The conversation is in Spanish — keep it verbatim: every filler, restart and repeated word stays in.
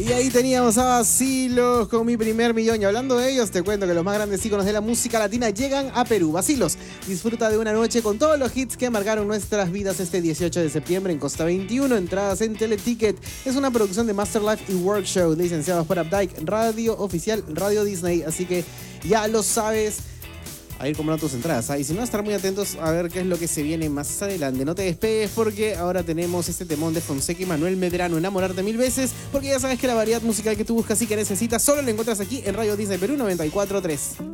Y ahí teníamos a Vacilos con Mi Primer Millón. Y hablando de ellos, te cuento que los más grandes íconos de la música latina llegan a Perú. Vacilos disfruta de una noche con todos los hits que marcaron nuestras vidas este dieciocho de septiembre en Costa veintiuno. Entradas en Teleticket. Es una producción de Masterlife y Workshow, licenciados por Updike, radio oficial Radio Disney. Así que ya lo sabes, a ir comprando tus entradas, ¿eh? Y si no, estar muy atentos a ver qué es lo que se viene más adelante. No te despegues porque ahora tenemos este temón de Fonseca y Manuel Medrano, Enamorarte Mil Veces, porque ya sabes que la variedad musical que tú buscas y que necesitas solo la encuentras aquí en Radio Disney Perú noventa y cuatro punto tres.